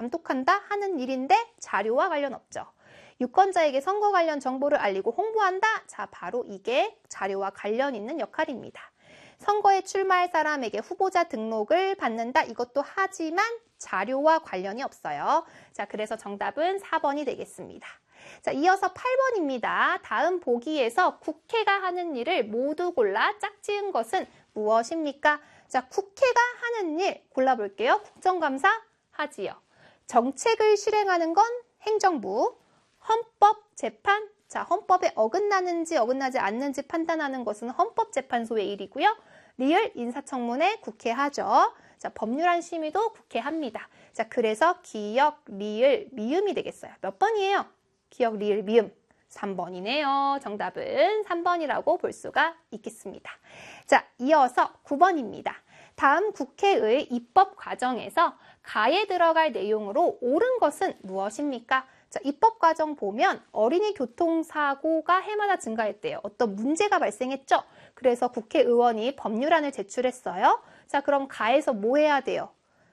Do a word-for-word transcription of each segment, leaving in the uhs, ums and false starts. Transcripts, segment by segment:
감독한다 하는 일인데 자료와 관련 없죠. 유권자에게 선거 관련 정보를 알리고 홍보한다. 자, 바로 이게 자료와 관련 있는 역할입니다. 선거에 출마할 사람에게 후보자 등록을 받는다. 이것도 하지만 자료와 관련이 없어요. 자, 그래서 정답은 사 번이 되겠습니다. 자, 이어서 팔 번입니다. 다음 보기에서 국회가 하는 일을 모두 골라 짝지은 것은 무엇입니까? 자, 국회가 하는 일 골라볼게요. 국정감사 하지요. 정책을 실행하는 건 행정부, 헌법, 재판. 자, 헌법에 어긋나는지 어긋나지 않는지 판단하는 것은 헌법재판소의 일이고요. 리을 인사청문회 국회 하죠. 자, 법률안 심의도 국회 합니다. 자, 그래서 기역, 리을, 미음이 되겠어요. 몇 번이에요? 기역, 리을, 미음. 삼 번이네요. 정답은 삼 번이라고 볼 수가 있겠습니다. 자, 이어서 구 번입니다. 다음 국회의 입법 과정에서 가에 들어갈 내용으로 옳은 것은 무엇입니까? 자, 입법 과정 보면 어린이 교통사고가 해마다 증가했대요. 어떤 문제가 발생했죠? 그래서 국회의원이 법률안을 제출했어요. 자, 그럼 가에서 뭐 해야 돼요?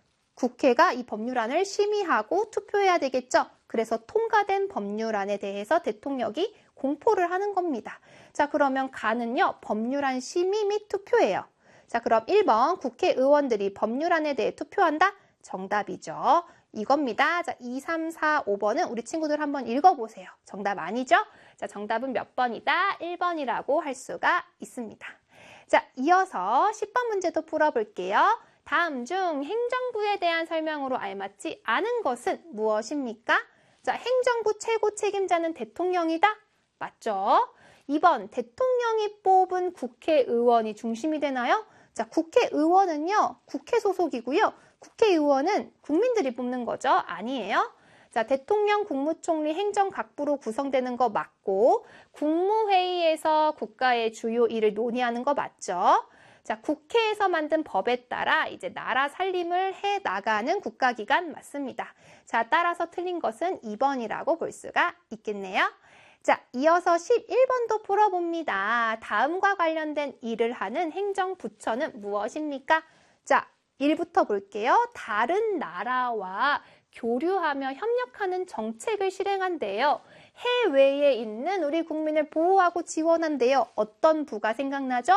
국회가 이 법률안을 심의하고 투표해야 되겠죠? 그래서 통과된 법률안에 대해서 대통령이 공포를 하는 겁니다. 자, 그러면 가는요, 법률안 심의 및 투표예요. 자, 그럼 일 번 국회의원들이 법률안에 대해 투표한다? 정답이죠. 이겁니다. 자, 이, 삼, 사, 오 번은 우리 친구들 한번 읽어보세요. 정답 아니죠? 자, 정답은 몇 번이다? 일 번이라고 할 수가 있습니다. 자, 이어서 십 번 문제도 풀어볼게요. 다음 중 행정부에 대한 설명으로 알맞지 않은 것은 무엇입니까? 자, 행정부 최고 책임자는 대통령이다? 맞죠? 이 번 대통령이 뽑은 국회의원이 중심이 되나요? 자, 국회의원은요, 국회 소속이고요. 국회의원은 국민들이 뽑는 거죠? 아니에요. 자, 대통령, 국무총리, 행정각부로 구성되는 거 맞고 국무회의에서 국가의 주요 일을 논의하는 거 맞죠? 자, 국회에서 만든 법에 따라 이제 나라 살림을 해 나가는 국가기관 맞습니다. 자, 따라서 틀린 것은 이 번이라고 볼 수가 있겠네요. 자, 이어서 십일 번도 풀어봅니다. 다음과 관련된 일을 하는 행정부처는 무엇입니까? 자, 일부터 볼게요. 다른 나라와 교류하며 협력하는 정책을 실행한대요. 해외에 있는 우리 국민을 보호하고 지원한대요. 어떤 부가 생각나죠?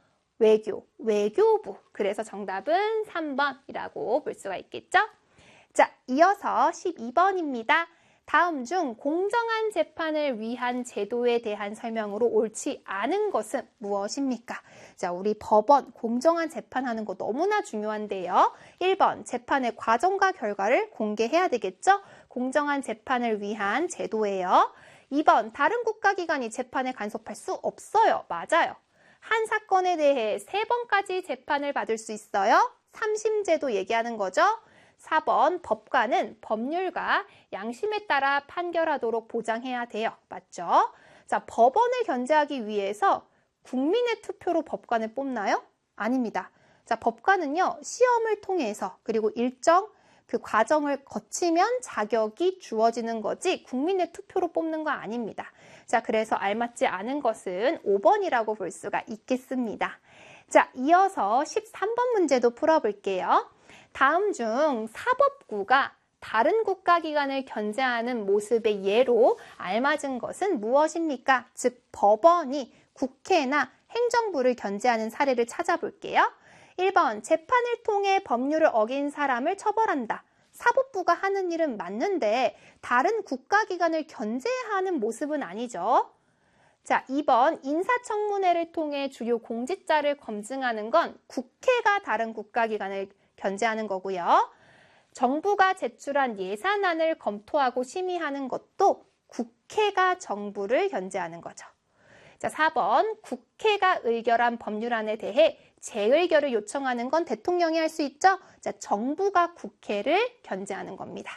외교, 외교부. 그래서 정답은 삼 번이라고 볼 수가 있겠죠? 자, 이어서 십이 번입니다. 다음 중 공정한 재판을 위한 제도에 대한 설명으로 옳지 않은 것은 무엇입니까? 자, 우리 법원 공정한 재판하는 거 너무나 중요한데요. 일 번 재판의 과정과 결과를 공개해야 되겠죠? 공정한 재판을 위한 제도예요. 이 번 다른 국가기관이 재판에 간섭할 수 없어요. 맞아요. 한 사건에 대해 세 번까지 재판을 받을 수 있어요. 삼심제도 얘기하는 거죠. 사 번 법관은 법률과 양심에 따라 판결하도록 보장해야 돼요. 맞죠? 자, 법원을 견제하기 위해서 국민의 투표로 법관을 뽑나요? 아닙니다. 자, 법관은요, 시험을 통해서 그리고 일정 그 과정을 거치면 자격이 주어지는 거지 국민의 투표로 뽑는 거 아닙니다. 자, 그래서 알맞지 않은 것은 오 번이라고 볼 수가 있겠습니다. 자, 이어서 십삼 번 문제도 풀어볼게요. 다음 중 사법부가 다른 국가기관을 견제하는 모습의 예로 알맞은 것은 무엇입니까? 즉, 법원이 국회나 행정부를 견제하는 사례를 찾아볼게요. 일 번 재판을 통해 법률을 어긴 사람을 처벌한다. 사법부가 하는 일은 맞는데 다른 국가기관을 견제하는 모습은 아니죠. 자, 이 번 인사청문회를 통해 주요 공직자를 검증하는 건 국회가 다른 국가기관을 견제하는 거고요. 정부가 제출한 예산안을 검토하고 심의하는 것도 국회가 정부를 견제하는 거죠. 자, 사 번 국회가 의결한 법률안에 대해 재의결을 요청하는 건 대통령이 할 수 있죠. 자, 정부가 국회를 견제하는 겁니다.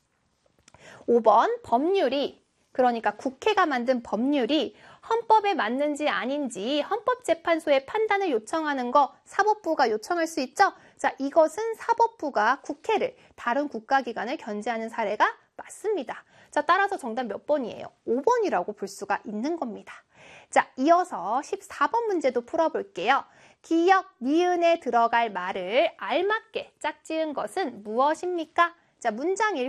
오 번 법률이, 그러니까 국회가 만든 법률이 헌법에 맞는지 아닌지 헌법재판소의 판단을 요청하는 거 사법부가 요청할 수 있죠. 자, 이것은 사법부가 국회를 다른 국가기관을 견제하는 사례가 맞습니다. 자, 따라서 정답 몇 번이에요? 오 번이라고 볼 수가 있는 겁니다. 자, 이어서 십사 번 문제도 풀어볼게요. 기역, 니은에 들어갈 말을 알맞게 짝지은 것은 무엇입니까? 자, 문장 읽고